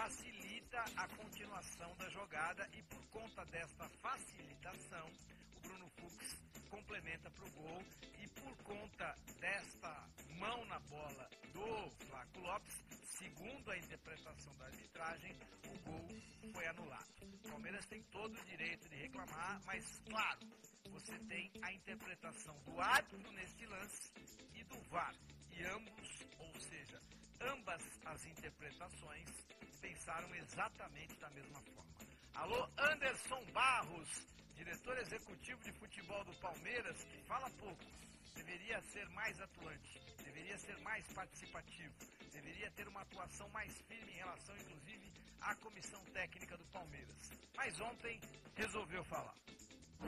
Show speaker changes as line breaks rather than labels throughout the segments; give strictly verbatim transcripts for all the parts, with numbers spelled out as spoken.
facilita a continuação da jogada e por conta desta facilitação, o Bruno Fux complementa para o gol e por conta desta mão na bola do Flaco Lopes, segundo a interpretação da arbitragem, o gol foi anulado. O Palmeiras tem todo o direito de reclamar, mas claro, você tem a interpretação do árbitro neste lance e do V A R. E ambos, ou seja, ambas as interpretações pensaram exatamente da mesma forma. Alô, Anderson Barros, diretor executivo de futebol do Palmeiras, que fala pouco, deveria ser mais atuante, deveria ser mais participativo, deveria ter uma atuação mais firme em relação, inclusive, à comissão técnica do Palmeiras. Mas ontem resolveu falar. O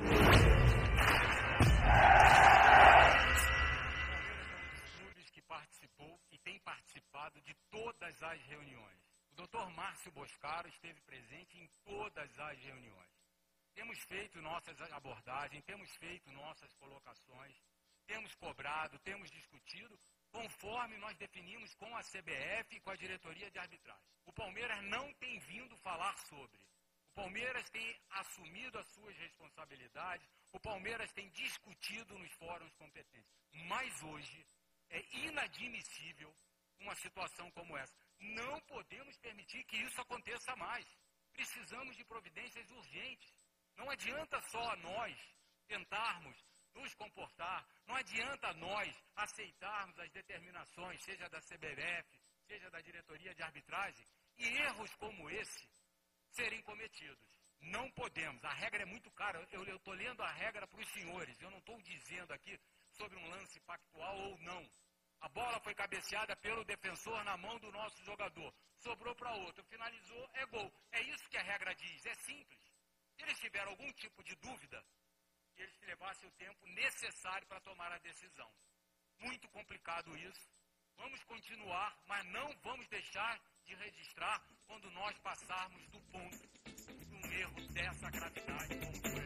Palmeiras é um dos clubes que participou e tem participado de todas as reuniões. O doutor Márcio Boscaro esteve presente em todas as reuniões. Temos feito nossas abordagens, temos feito nossas colocações, temos cobrado, temos discutido, conforme nós definimos com a C B F e com a diretoria de arbitragem. O Palmeiras não tem vindo falar sobre. O Palmeiras tem assumido as suas responsabilidades, o Palmeiras tem discutido nos fóruns competentes. Mas hoje é inadmissível uma situação como essa. Não podemos permitir que isso aconteça mais. Precisamos de providências urgentes. Não adianta só nós tentarmos nos comportar, não adianta nós aceitarmos as determinações, seja da C B F, seja da diretoria de arbitragem, e erros como esse serem cometidos. Não podemos, a regra é muito clara, eu estou lendo a regra para os senhores, eu não estou dizendo aqui sobre um lance pactual ou não. A bola foi cabeceada pelo defensor na mão do nosso jogador, sobrou para outro, finalizou, é gol. É isso que a regra diz, é simples. Se eles tiveram algum tipo de dúvida, que eles levassem o tempo necessário para tomar a decisão. Muito complicado isso. Vamos continuar, mas não vamos deixar de registrar quando nós passarmos do ponto de um erro dessa gravidade como foi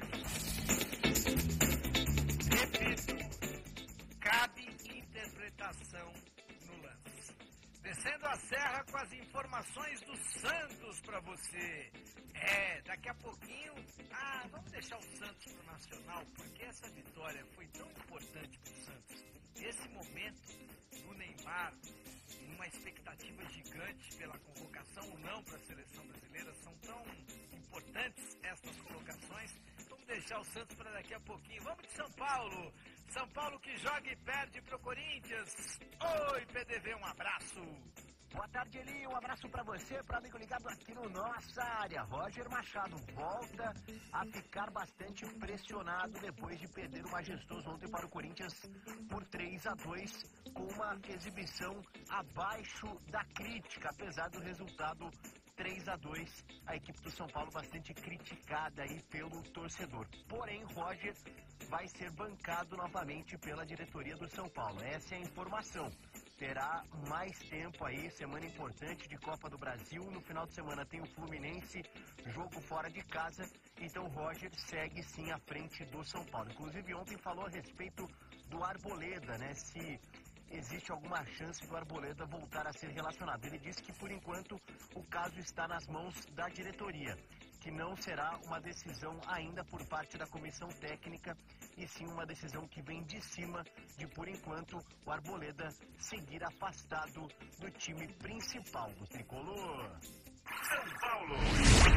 esse. Repito, cabe interpretação no lance. Descendo a serra com as informações do Santos para você. É, daqui a pouquinho, ah, vamos deixar o Santos pro Nacional, porque essa vitória foi tão importante pro Santos. Esse momento do Neymar, numa expectativa gigante pela convocação ou não para a seleção brasileira, são tão importantes estas colocações. Vamos deixar o Santos para daqui a pouquinho. Vamos de São Paulo. São Paulo que joga e perde pro Corinthians. Oi, P D V, um abraço.
Boa tarde, Eli. Um abraço para você, para amigo ligado aqui no Nossa Área. Roger Machado volta a ficar bastante pressionado depois de perder o majestoso ontem para o Corinthians por três a dois, com uma exibição abaixo da crítica, apesar do resultado três a dois, a equipe do São Paulo bastante criticada aí pelo torcedor. Porém, Roger vai ser bancado novamente pela diretoria do São Paulo. Essa é a informação. Terá mais tempo aí, semana importante de Copa do Brasil. No final de semana tem o Fluminense, jogo fora de casa. Então Roger segue sim à frente do São Paulo. Inclusive ontem falou a respeito do Arboleda, né? Se existe alguma chance do Arboleda voltar a ser relacionado. Ele disse que por enquanto o caso está nas mãos da diretoria, que não será uma decisão ainda por parte da comissão técnica, e sim uma decisão que vem de cima de, por enquanto, o Arboleda seguir afastado do time principal do tricolor.